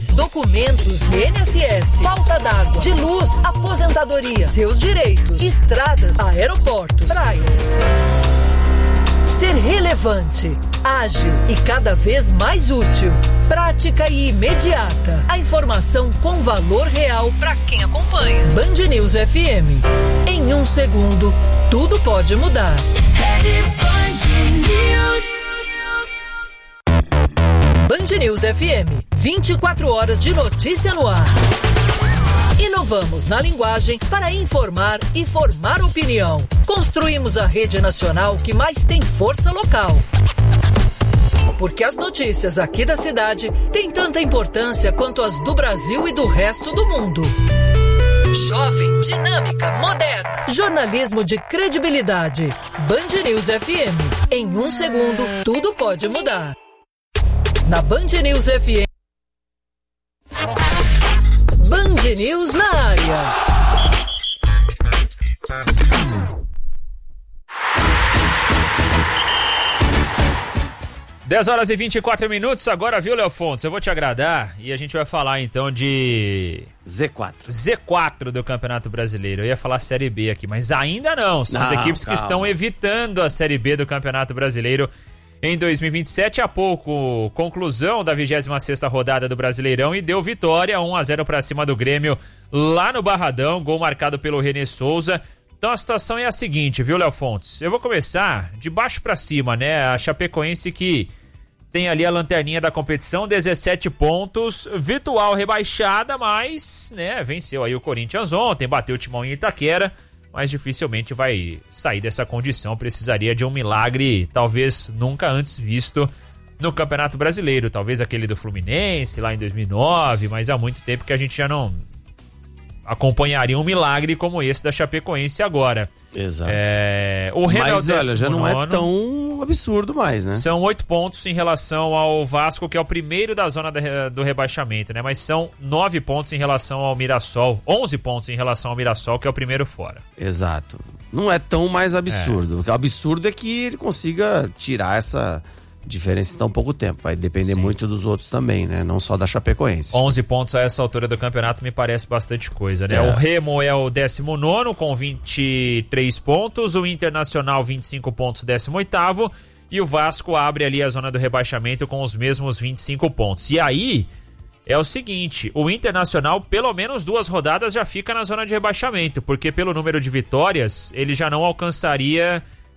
saúde, documentos de INSS, falta d'água, de luz, aposentadoria, seus direitos, estradas, aeroportos, praias. Ser relevante, ágil e cada vez mais útil. Prática e imediata. A informação com valor real para quem acompanha. Band News FM. Em 1 segundo, tudo pode mudar. Band News FM. 24 horas de notícia no ar. Inovamos na linguagem para informar e formar opinião. Construímos a rede nacional que mais tem força local. Porque as notícias aqui da cidade têm tanta importância quanto as do Brasil e do resto do mundo. Jovem, dinâmica, moderna. Jornalismo de credibilidade. Band News FM. Em 1 segundo, tudo pode mudar. Na Band News FM. Band News na área. Dez horas e 24 minutos agora, viu, Léo Fontes? Eu vou te agradar e a gente vai falar então de... Z4 do Campeonato Brasileiro. Eu ia falar Série B aqui, mas ainda não. São as equipes que estão evitando a Série B do Campeonato Brasileiro em 2027. Há pouco, conclusão da 26ª rodada do Brasileirão e deu vitória 1-0 para cima do Grêmio lá no Barradão, gol marcado pelo René Souza. Então a situação é a seguinte, viu, Léo Fontes? Eu vou começar de baixo para cima, né? A Chapecoense que tem ali a lanterninha da competição, 17 pontos, virtual rebaixada, mas, né, venceu aí o Corinthians ontem, bateu o Timão em Itaquera, mas dificilmente vai sair dessa condição. Precisaria de um milagre, talvez nunca antes visto no Campeonato Brasileiro. Talvez aquele do Fluminense lá em 2009, mas há muito tempo que a gente já não acompanharia um milagre como esse da Chapecoense agora. Exato. O Remo mas é o olha, já não é tão absurdo mais, né? São 8 pontos em relação ao Vasco, que é o primeiro da zona do rebaixamento, né? Mas são 9 pontos em relação ao Mirassol, 11 pontos em relação ao Mirassol, que é o primeiro fora. Exato. Não é tão mais absurdo. O absurdo é que ele consiga tirar essa diferença em tão pouco tempo. Vai depender muito dos outros também, né? Não só da Chapecoense. 11 pontos a essa altura do campeonato me parece bastante coisa, né? O Remo é o 19º com 23 pontos, o Internacional 25 pontos, 18º, e o Vasco abre ali a zona do rebaixamento com os mesmos 25 pontos. E aí é o seguinte, o Internacional pelo menos 2 rodadas já fica na zona de rebaixamento, porque pelo número de vitórias ele já não alcançaria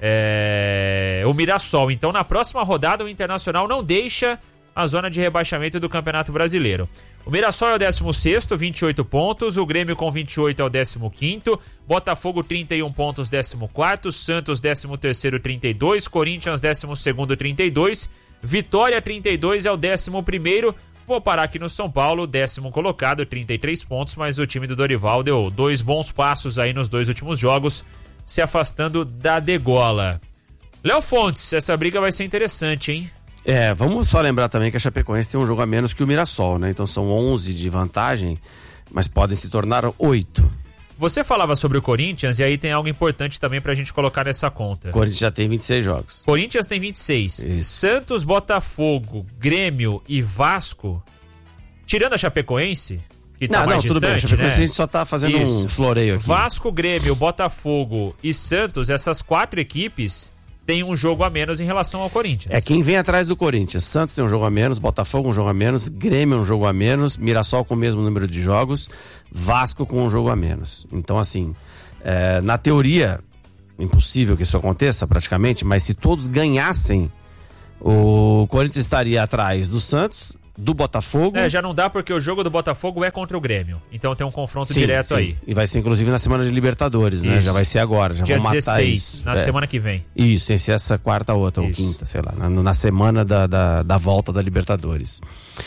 o Mirassol. Então na próxima rodada o Internacional não deixa a zona de rebaixamento do Campeonato Brasileiro. O Mirassol é o 16º, 28 pontos, o Grêmio com 28 é o 15º, Botafogo 31 pontos, 14º, Santos 13º, 32, Corinthians 12º, 32, Vitória 32 é o 11º. Vou parar aqui no São Paulo, 10º colocado, 33 pontos, mas o time do Dorival deu 2 bons passos aí nos 2 últimos jogos, se afastando da degola. Léo Fontes, essa briga vai ser interessante, hein? Vamos só lembrar também que a Chapecoense tem um jogo a menos que o Mirassol, né? Então são 11 de vantagem, mas podem se tornar 8. Você falava sobre o Corinthians e aí tem algo importante também pra gente colocar nessa conta. O Corinthians já tem 26 jogos. Corinthians tem 26. Isso. Santos, Botafogo, Grêmio e Vasco, tirando a Chapecoense, que tá mais distante, tudo bem. A Chapecoense, né? A gente só tá fazendo um floreio aqui. Vasco, Grêmio, Botafogo e Santos, essas 4 equipes têm um jogo a menos em relação ao Corinthians. Quem vem atrás do Corinthians. Santos tem um jogo a menos, Botafogo um jogo a menos, Grêmio um jogo a menos, Mirassol com o mesmo número de jogos, Vasco com um jogo a menos. Então, assim, na teoria, impossível que isso aconteça praticamente, mas se todos ganhassem, o Corinthians estaria atrás do Santos, do Botafogo. Já não dá porque o jogo do Botafogo é contra o Grêmio. Então tem um confronto direto aí. E vai ser inclusive na semana de Libertadores, né? Já vai ser agora. Já dia vão matar 16, isso. Na semana que vem. Isso, sem ser essa quarta ou quinta, sei lá. Na semana da volta da Libertadores.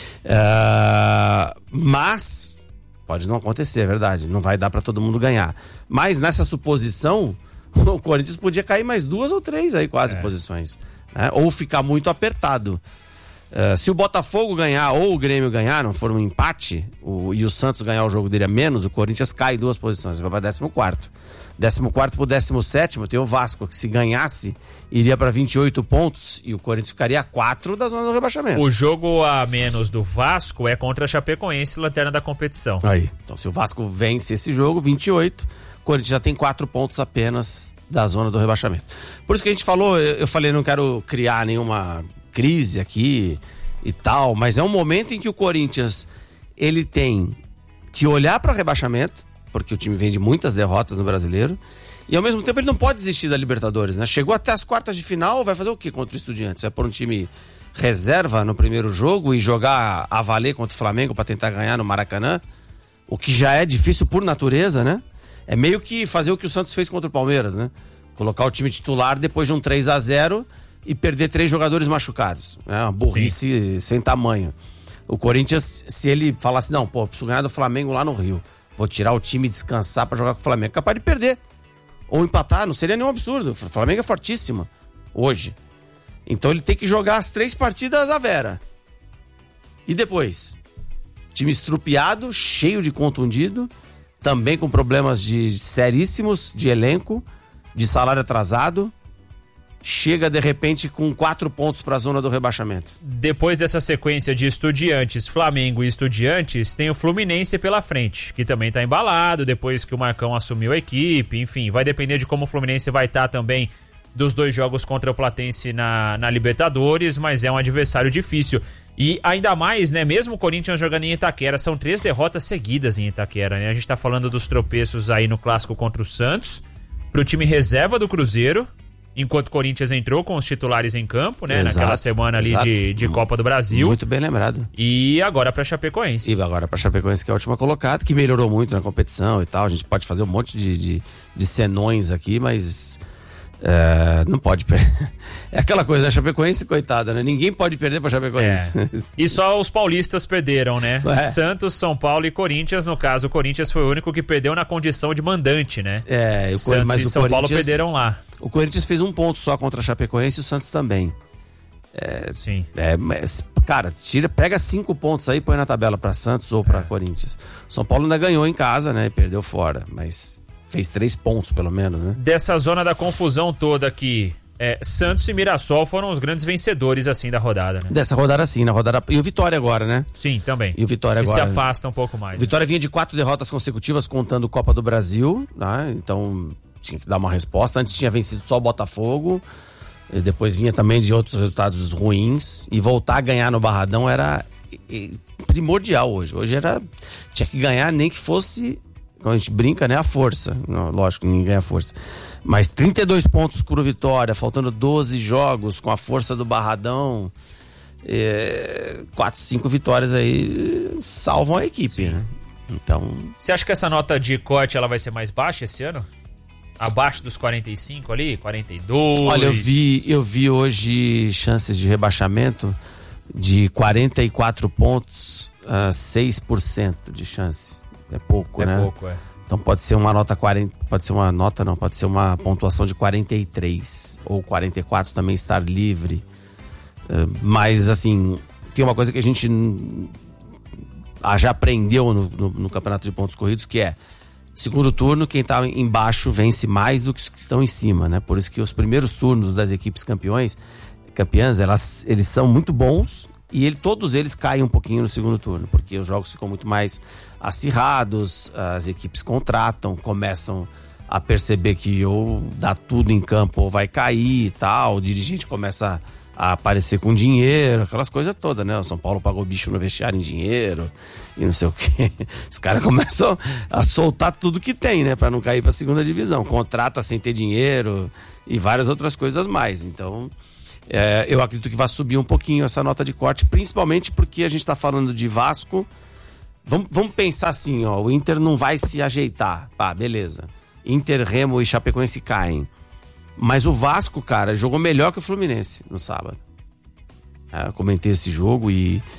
Mas pode não acontecer, é verdade. Não vai dar pra todo mundo ganhar. Mas nessa suposição, o Corinthians podia cair mais 2 ou 3 aí quase posições. Né? Ou ficar muito apertado. Se o Botafogo ganhar ou o Grêmio ganhar, não for um empate, e o Santos ganhar o jogo dele a menos, o Corinthians cai 2 posições, vai para 14º. 14º pro 17º tem o Vasco, que se ganhasse, iria para 28 pontos e o Corinthians ficaria a 4 da zona do rebaixamento. O jogo a menos do Vasco é contra a Chapecoense, lanterna da competição. Aí, então se o Vasco vence esse jogo, 28, o Corinthians já tem 4 pontos apenas da zona do rebaixamento. Por isso que a gente falou, eu falei, não quero criar nenhuma crise aqui e tal, mas é um momento em que o Corinthians, ele tem que olhar para o rebaixamento, porque o time vem de muitas derrotas no Brasileiro, e ao mesmo tempo ele não pode desistir da Libertadores, né? Chegou até as quartas de final, vai fazer o quê contra o Estudiantes? Vai pôr um time reserva no primeiro jogo e jogar a valer contra o Flamengo para tentar ganhar no Maracanã? O que já é difícil por natureza, né? É meio que fazer o que o Santos fez contra o Palmeiras, né? Colocar o time titular depois de um 3-0 e perder 3 jogadores machucados. É uma burrice sem tamanho. O Corinthians, se ele falasse, não, pô, preciso ganhar do Flamengo lá no Rio, vou tirar o time e descansar pra jogar com o Flamengo, é capaz de perder. Ou empatar, não seria nenhum absurdo. O Flamengo é fortíssimo hoje. Então ele tem que jogar as 3 partidas à vera. E depois? Time estrupiado, cheio de contundido, também com problemas seríssimos de elenco, de salário atrasado. Chega de repente com 4 pontos para a zona do rebaixamento. Depois dessa sequência de Estudiantes, Flamengo e Estudiantes, tem o Fluminense pela frente, que também está embalado depois que o Marcão assumiu a equipe. Enfim, vai depender de como o Fluminense vai estar também dos 2 jogos contra o Platense na Libertadores, mas é um adversário difícil. E ainda mais, né, mesmo o Corinthians jogando em Itaquera, são 3 derrotas seguidas em Itaquera, né? A gente tá falando dos tropeços aí no clássico contra o Santos, pro time reserva do Cruzeiro, enquanto o Corinthians entrou com os titulares em campo, né? Exato, naquela semana ali de Copa do Brasil. Muito bem lembrado. E agora pra Chapecoense. E agora pra Chapecoense, que é a última colocada, que melhorou muito na competição e tal. A gente pode fazer um monte de senões aqui, mas não pode perder. É aquela coisa, a Chapecoense, coitada, né? Ninguém pode perder pra Chapecoense. E só os paulistas perderam, né? Santos, São Paulo e Corinthians. No caso, o Corinthians foi o único que perdeu na condição de mandante, né? Santos mas e São Paulo perderam lá. O Corinthians fez 1 ponto só contra a Chapecoense e o Santos também. Sim. Mas, cara, pega 5 pontos aí e põe na tabela pra Santos ou pra Corinthians. São Paulo ainda ganhou em casa, né? E perdeu fora, mas fez 3 pontos pelo menos, né? Dessa zona da confusão toda aqui, Santos e Mirassol foram os grandes vencedores, assim, da rodada, né? Dessa rodada sim, na rodada... E o Vitória agora, né? Sim, também. E o Vitória agora... se afasta um pouco mais. O Vitória vinha de 4 derrotas consecutivas, contando Copa do Brasil, né? Então tinha que dar uma resposta. Antes tinha vencido só o Botafogo, e depois vinha também de outros resultados ruins, e voltar a ganhar no Barradão era primordial hoje. Hoje tinha que ganhar, nem que fosse, como a gente brinca, né? A força. Não, lógico, ninguém ganha a força. Mas 32 pontos pro Vitória, faltando 12 jogos, com a força do Barradão, 4, 5 vitórias aí salvam a equipe, né? Então... Você acha que essa nota de corte ela vai ser mais baixa esse ano? Abaixo dos 45 ali? 42? Olha, eu vi hoje chances de rebaixamento de 44 pontos, 6% de chance. É pouco, né? É pouco, Então pode ser uma nota 40, pode ser uma pontuação de 43 ou 44 também, estar livre. Mas assim, tem uma coisa que a gente já aprendeu no campeonato de pontos corridos, que é: segundo turno, quem tá embaixo vence mais do que os que estão em cima, né? Por isso que os primeiros turnos das equipes campeãs, eles são muito bons e todos eles caem um pouquinho no segundo turno, porque os jogos ficam muito mais acirrados, as equipes contratam, começam a perceber que ou dá tudo em campo ou vai cair e tal, o dirigente começa a aparecer com dinheiro, aquelas coisas todas, né? O São Paulo pagou bicho no vestiário em dinheiro e não sei o quê. Os caras começam a soltar tudo que tem, né? Pra não cair pra segunda divisão. Contrata sem ter dinheiro e várias outras coisas mais. Então, eu acredito que vai subir um pouquinho essa nota de corte, principalmente porque a gente tá falando de Vasco. Vamos pensar assim, ó, o Inter não vai se ajeitar. Pá, beleza. Inter, Remo e Chapecoense caem. Mas o Vasco, cara, jogou melhor que o Fluminense no sábado. Eu comentei esse jogo e...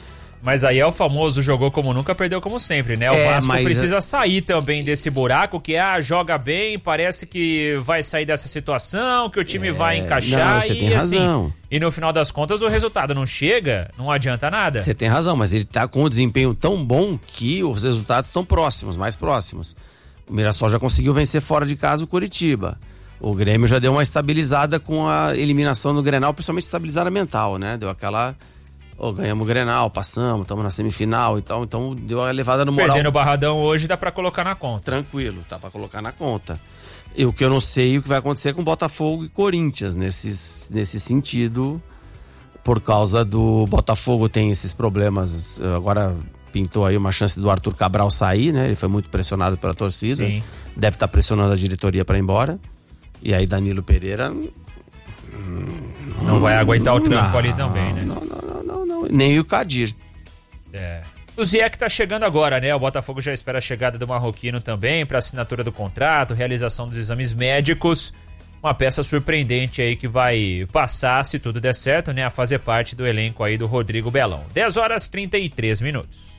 Mas aí é o famoso jogou como nunca, perdeu como sempre, né? O Vasco precisa sair também desse buraco que joga bem, parece que vai sair dessa situação, que o time vai encaixar. Não, você tem razão. E no final das contas o resultado não chega, não adianta nada. Você tem razão, mas ele tá com um desempenho tão bom que os resultados estão próximos, mais próximos. O Mirassol já conseguiu vencer fora de casa o Coritiba. O Grêmio já deu uma estabilizada com a eliminação no Grenal, principalmente estabilizada mental, né? Deu aquela... ganhamos o Grenal, passamos, estamos na semifinal e tal, então deu uma levada no moral. Perdendo o Barradão hoje dá pra colocar na conta. Tranquilo, dá pra colocar na conta. E o que eu não sei o que vai acontecer com Botafogo e Corinthians nesse sentido, por causa do Botafogo tem esses problemas, agora pintou aí uma chance do Arthur Cabral sair, né? Ele foi muito pressionado pela torcida. Sim. Deve estar pressionando a diretoria para ir embora. E aí Danilo Pereira não vai aguentar o trampo ali também, né? Não. Nem o Kadir. O Ziyech tá chegando agora, né? O Botafogo já espera a chegada do marroquino também para assinatura do contrato, realização dos exames médicos. Uma peça surpreendente aí que vai passar, se tudo der certo, né? A fazer parte do elenco aí do Rodrigo Belão. 10 horas e 33 minutos.